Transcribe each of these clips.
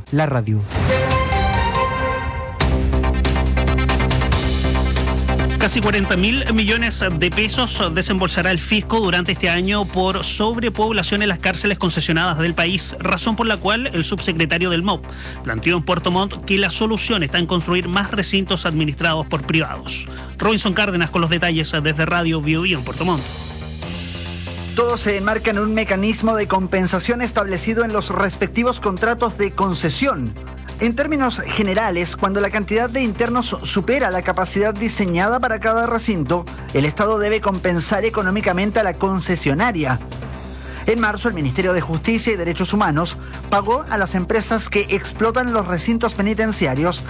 la radio. Casi 40.000 millones de pesos desembolsará el fisco durante este año por sobrepoblación en las cárceles concesionadas del país, razón por la cual el subsecretario del MOP planteó en Puerto Montt que la solución está en construir más recintos administrados por privados. Robinson Cárdenas con los detalles desde Radio Biobío en Puerto Montt. Todo se enmarca en un mecanismo de compensación establecido en los respectivos contratos de concesión. En términos generales, cuando la cantidad de internos supera la capacidad diseñada para cada recinto, el Estado debe compensar económicamente a la concesionaria. En marzo, el Ministerio de Justicia y Derechos Humanos pagó a las empresas que explotan los recintos penitenciarios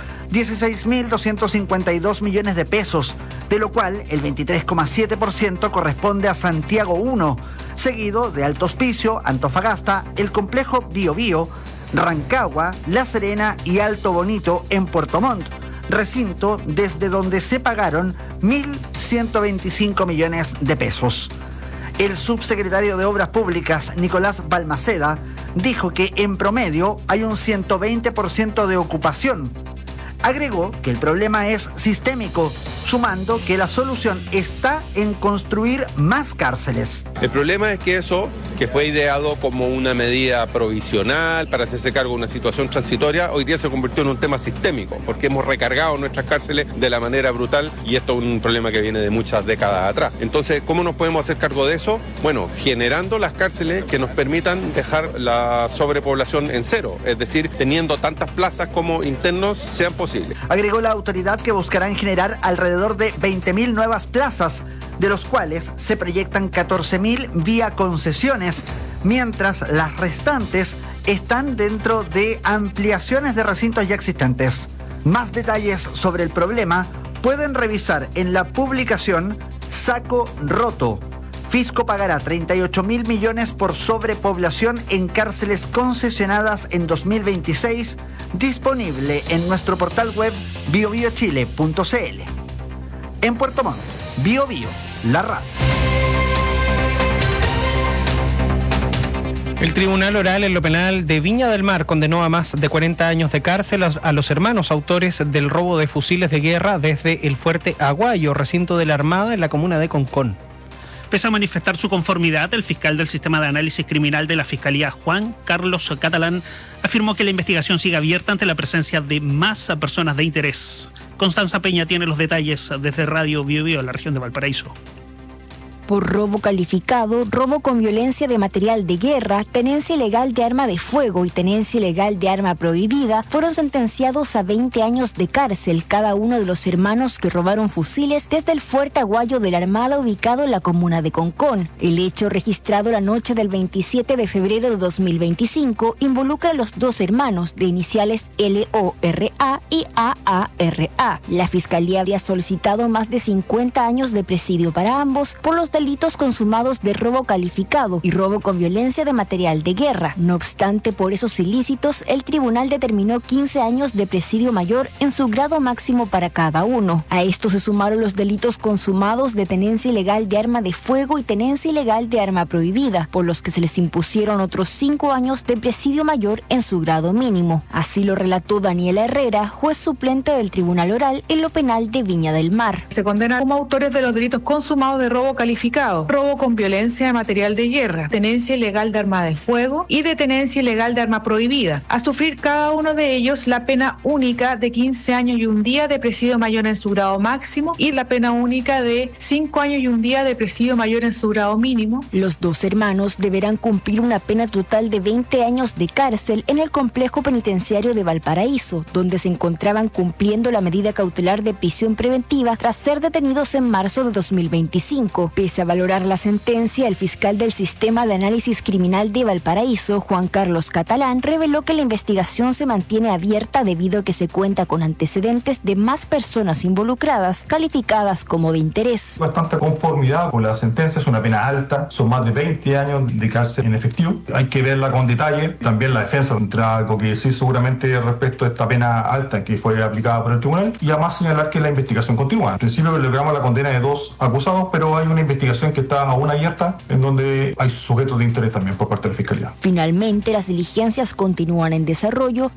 16.252 millones de pesos, de lo cual el 23,7% corresponde a Santiago 1, seguido de Alto Hospicio, Antofagasta, el complejo Biobío, Rancagua, La Serena y Alto Bonito en Puerto Montt, recinto desde donde se pagaron 1.125 millones de pesos. El subsecretario de Obras Públicas, Nicolás Balmaceda, dijo que en promedio hay un 120% de ocupación. Agregó que el problema es sistémico, sumando que la solución está en construir más cárceles. El problema es que eso, que fue ideado como una medida provisional para hacerse cargo de una situación transitoria, hoy día se convirtió en un tema sistémico, porque hemos recargado nuestras cárceles de la manera brutal y esto es un problema que viene de muchas décadas atrás. Entonces, ¿cómo nos podemos hacer cargo de eso? Bueno, generando las cárceles que nos permitan dejar la sobrepoblación en cero, es decir, teniendo tantas plazas como internos sean posibles. Agregó la autoridad que buscarán generar alrededor de 20.000 nuevas plazas, de los cuales se proyectan 14.000 vía concesiones, mientras las restantes están dentro de ampliaciones de recintos ya existentes. Más detalles sobre el problema pueden revisar en la publicación Saco Roto. Fisco pagará 38.000 millones por sobrepoblación en cárceles concesionadas en 2026, disponible en nuestro portal web biobiochile.cl. En Puerto Montt, Biobío, la radio. El Tribunal Oral en lo Penal de Viña del Mar condenó a más de 40 años de cárcel a los hermanos autores del robo de fusiles de guerra desde el Fuerte Aguayo, recinto de la Armada en la comuna de Concón. Pese a manifestar su conformidad, el fiscal del Sistema de Análisis Criminal de la Fiscalía, Juan Carlos Catalán, afirmó que la investigación sigue abierta ante la presencia de más personas de interés. Constanza Peña tiene los detalles desde Radio Biobío en la región de Valparaíso. Por robo calificado, robo con violencia de material de guerra, tenencia ilegal de arma de fuego y tenencia ilegal de arma prohibida, fueron sentenciados a 20 años de cárcel cada uno de los hermanos que robaron fusiles desde el Fuerte Aguayo de la Armada ubicado en la comuna de Concón. El hecho, registrado la noche del 27 de febrero de 2025, involucra a los dos hermanos de iniciales LORA y AARA. La Fiscalía había solicitado más de 50 años de presidio para ambos por los delitos consumados de robo calificado y robo con violencia de material de guerra. No obstante, por esos ilícitos, el tribunal determinó 15 años de presidio mayor en su grado máximo para cada uno. A esto se sumaron los delitos consumados de tenencia ilegal de arma de fuego y tenencia ilegal de arma prohibida, por los que se les impusieron otros 5 años de presidio mayor en su grado mínimo. Así lo relató Daniela Herrera, juez suplente del Tribunal Oral en lo Penal de Viña del Mar. Se condenan como autores de los delitos consumados de robo calificado, robo con violencia de material de guerra, tenencia ilegal de arma de fuego y de tenencia ilegal de arma prohibida, a sufrir cada uno de ellos la pena única de 15 años y un día de presidio mayor en su grado máximo y la pena única de 5 años y un día de presidio mayor en su grado mínimo. Los dos hermanos deberán cumplir una pena total de 20 años de cárcel en el complejo penitenciario de Valparaíso, donde se encontraban cumpliendo la medida cautelar de prisión preventiva tras ser detenidos en marzo de 2025. Pese a valorar la sentencia, el fiscal del Sistema de Análisis Criminal de Valparaíso, Juan Carlos Catalán, reveló que la investigación se mantiene abierta debido a que se cuenta con antecedentes de más personas involucradas, calificadas como de interés. Bastante conformidad con la sentencia, es una pena alta, son más de 20 años de cárcel en efectivo. Hay que verla con detalle. También la defensa tendrá algo que decir seguramente respecto a esta pena alta que fue aplicada por el tribunal y además señalar que la investigación continúa. En principio logramos la condena de 2 acusados, pero hay una investigación que está aún abierta en donde hay sujetos de interés también por parte de la Fiscalía. Finalmente, las diligencias continúan en desarrollo